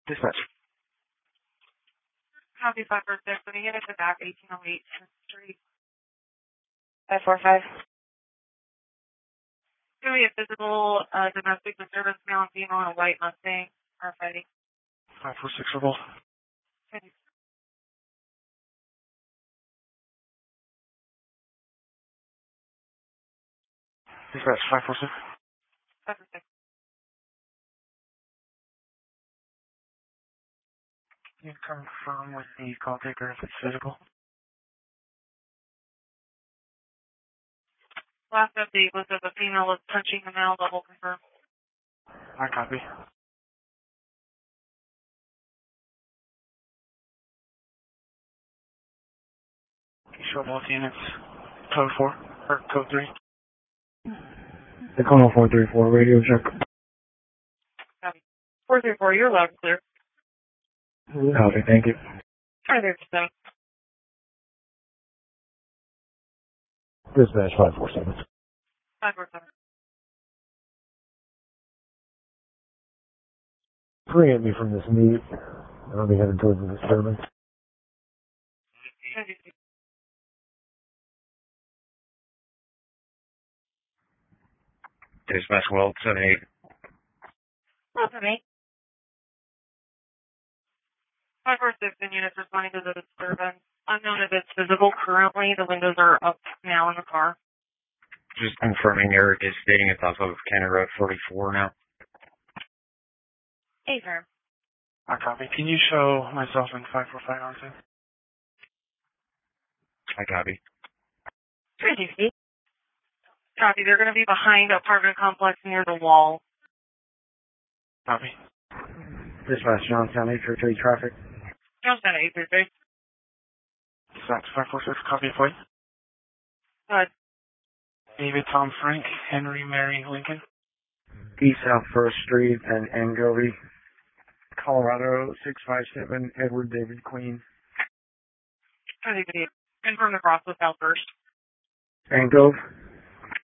Dispatch. Copy 546. When you get it to back 1808 Street. 545. It's going to be a physical domestic disturbance, male and female in a white Mustang are fighting. 546 for both. Okay. Dispatch 546. 546. Can you confirm with the call taker if it's physical? Last update was that the female was punching the male, double confirm. I copy. Can you show both units code 4 or code 3? The call 434 radio check. Copy. 434, you're loud and clear. Copy, thank you. Hi there, Sam. Dispatch 547. 547. Free me from this meet. I'll be headed towards the disturbance. Dispatch well 78. Okay. 546 in units responding to the disturbance. Unknown if it's physical currently. The windows are up now in the car. Just confirming Eric is stating it's off of Canada Road 44 now. Hey, sir. I copy. Can you show myself in 545 on scene? I copy. 360. Copy. They're going to be behind apartment complex near the wall. Copy. Dispatch Johnstown 833 traffic. Johnstown 833. Dispatch 546, copy of plate. Good. David Tom Frank, Henry Mary Lincoln. East South 1st Street and Angovie, Colorado 657, Edward David Queen. Confirm the cross with South first. Angove.